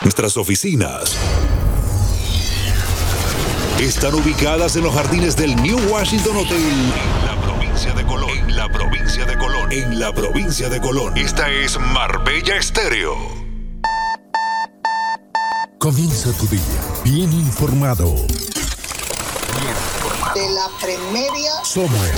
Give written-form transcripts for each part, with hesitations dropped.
Nuestras oficinas están ubicadas en los jardines del New Washington Hotel, en la provincia de Colón. En la provincia de Colón. Esta es Marbella Estéreo. Comienza tu día bien informado. De la Premedia Somos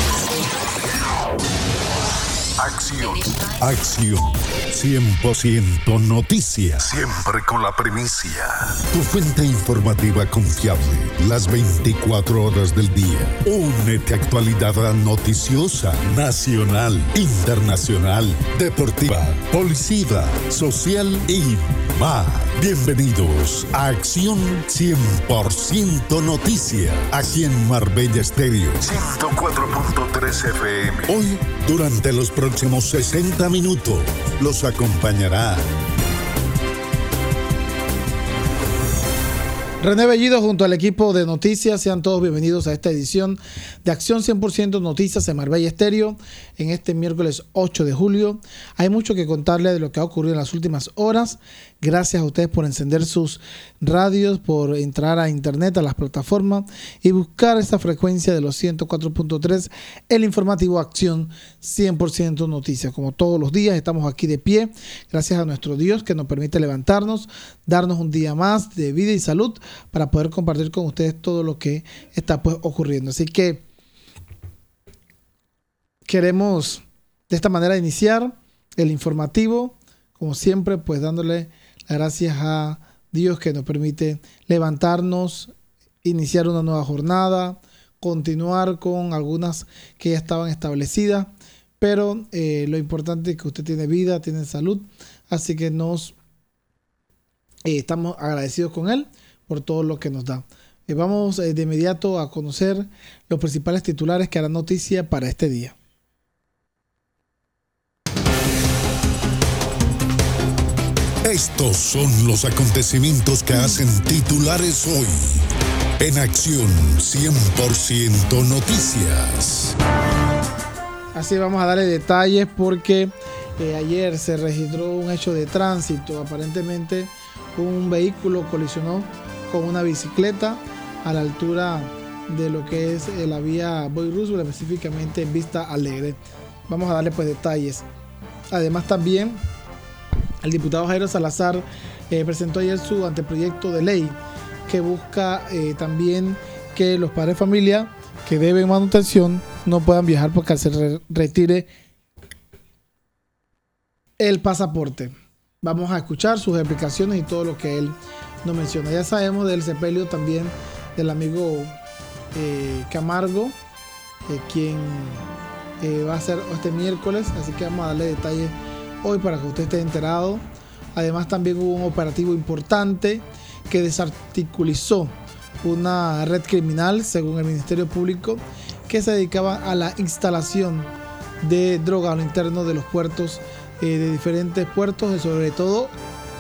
Acción 100% noticias. Siempre con la primicia. Tu fuente informativa confiable. Las 24 horas del día. Únete a actualidad noticiosa, nacional, internacional, deportiva, policía, social y más. Bienvenidos a Acción 100% Noticias. Aquí en Marbella Estéreo 104.3 FM. Hoy, durante los próximos 60 minutos, los acompañará René Bellido junto al equipo de noticias. Sean todos bienvenidos a esta edición de Acción 100% Noticias en Marbella Estéreo en este miércoles 8 de julio. Hay mucho que contarles de lo que ha ocurrido en las últimas horas. Gracias a ustedes por encender sus radios, por entrar a internet, a las plataformas y buscar esta frecuencia de los 104.3, el informativo Acción 100% Noticias. Como todos los días estamos aquí de pie, gracias a nuestro Dios que nos permite levantarnos, darnos un día más de vida y salud para poder compartir con ustedes todo lo que está pues ocurriendo. Así que queremos de esta manera iniciar el informativo, como siempre, pues dándole las gracias a Dios que nos permite levantarnos, iniciar una nueva jornada, continuar con algunas que ya estaban establecidas, pero lo importante es que usted tiene vida, tiene salud, así que estamos agradecidos con Él por todo lo que nos da. Vamos de inmediato a conocer los principales titulares que harán noticia para este día. Estos son los acontecimientos que hacen titulares hoy en Acción 100% Noticias. Así vamos a darle detalles porque ayer se registró un hecho de tránsito. Aparentemente un vehículo colisionó con una bicicleta a la altura de lo que es la vía Boy Roosevelt, específicamente en Vista Alegre. Vamos a darle pues detalles. Además también el diputado Jairo Salazar presentó ayer su anteproyecto de ley que busca también que los padres de familia que deben manutención no puedan viajar porque se retire el pasaporte. Vamos a escuchar sus explicaciones y todo lo que él nos menciona. Ya sabemos del sepelio también del amigo Camargo, quien va a ser este miércoles, así que vamos a darle detalles hoy para que usted esté enterado. Además también hubo un operativo importante que desarticulizó una red criminal, según el Ministerio Público, que se dedicaba a la instalación de droga a lo interno de los puertos, de diferentes puertos, sobre todo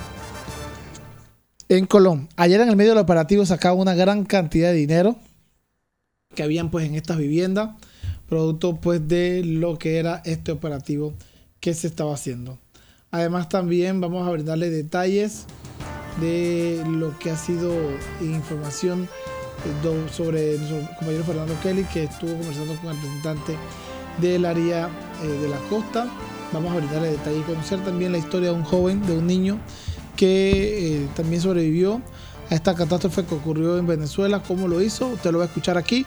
en Colón. Ayer en el medio del operativo sacaban una gran cantidad de dinero que habían pues en estas viviendas, producto pues de lo que era este operativo que se estaba haciendo. Además también vamos a brindarle detalles de lo que ha sido información sobre nuestro compañero Fernando Kelly, que estuvo conversando con el representante del área de la costa. Vamos a brindarle detalles y conocer también la historia de un joven, de un niño que también sobrevivió a esta catástrofe que ocurrió en Venezuela. ¿Cómo lo hizo? Usted lo va a escuchar aquí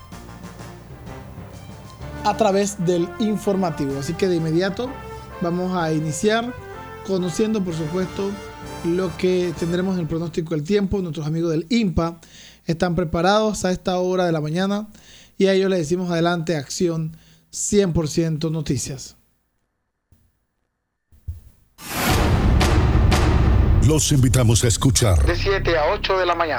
a través del informativo. Así que de inmediato vamos a iniciar conociendo, por supuesto, lo que tendremos en el pronóstico del tiempo. Nuestros amigos del INPA están preparados a esta hora de la mañana y a ellos les decimos adelante, Acción 100% Noticias. Los invitamos a escuchar De 7 a 8 de la mañana.